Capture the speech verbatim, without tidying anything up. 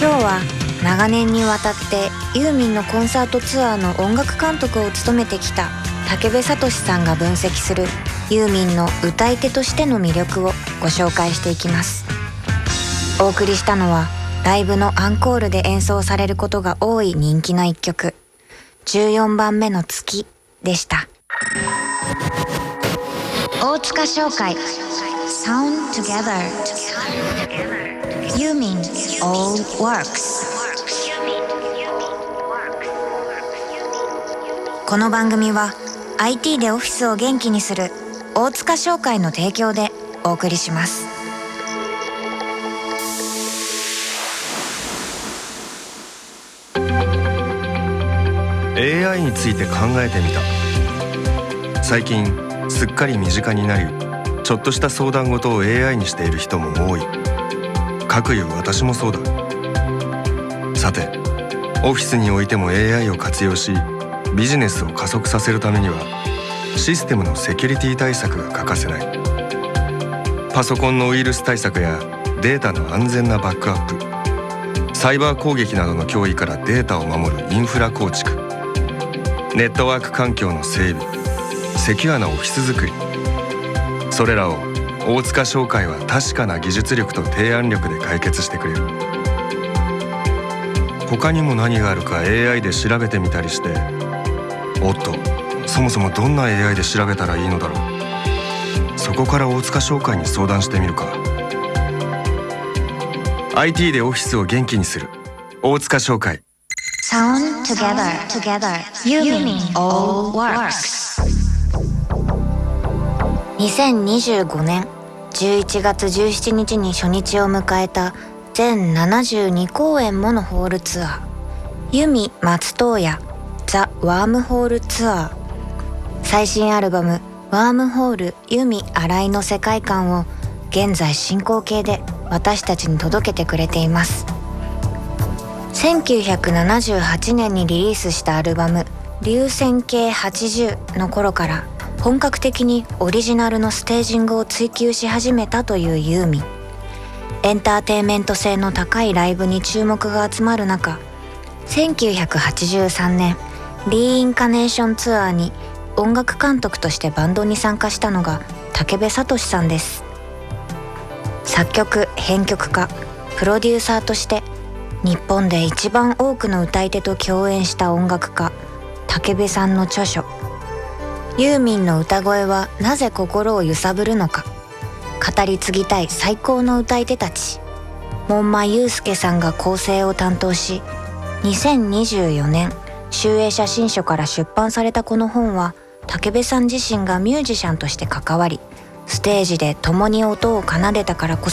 今日は長年にわたってユーミンのコンサートツアーの音楽監督を務めてきた武部聡さんが分析するユーミンの歌い手としての魅力をご紹介していきます。お送りしたのはライブのアンコールで演奏されることが多い人気の一曲、じゅうよんばんめの月でした。大塚商会 Sound Together ユーミン All Works。 この番組は アイティー でオフィスを元気にする大塚商会の提供でお送りします。 エーアイ について考えてみた。最近すっかり身近になり、ちょっとした相談事を エーアイ にしている人も多い。かくいう私もそうだ。さて、オフィスにおいても エーアイ を活用し、ビジネスを加速させるためにはシステムのセキュリティ対策が欠かせない。パソコンのウイルス対策やデータの安全なバックアップ、サイバー攻撃などの脅威からデータを守るインフラ構築、ネットワーク環境の整備、セキュアなオフィス作り、それらを大塚商会は確かな技術力と提案力で解決してくれる。他にも何があるか エーアイ で調べてみたりして、おっと、そもそもどんな エーアイ で調べたらいいのだろう。そこから大塚商会に相談してみるか。 アイティー でオフィスを元気にする大塚商会。 Sound Together Togetherユーミン All Works。 にせんにじゅうごねんじゅういちがつじゅうしちにちに初日を迎えた全ななじゅうにこうえんものホールツアー、ユミ松任谷ザ・ワームホールツアー。最新アルバムワームホールユミ新井の世界観を現在進行形で私たちに届けてくれています。せんきゅうひゃくななじゅうはちねんにリリースしたアルバム流線形はちじゅうの頃から本格的にオリジナルのステージングを追求し始めたというユーミン。エンターテインメント性の高いライブに注目が集まる中、せんきゅうひゃくはちじゅうさんねんリーインカネーションツアーに音楽監督としてバンドに参加したのが武部聡さんです。作曲・編曲家、プロデューサーとして日本で一番多くの歌い手と共演した音楽家武部さんの著書「ユーミンの歌声はなぜ心を揺さぶるのか」、語り継ぎたい最高の歌い手たち、門馬祐介さんが構成を担当し、にせんにじゅうよねん集英写真書から出版されたこの本は、武部さん自身がミュージシャンとして関わり、ステージで共に音を奏でたからこ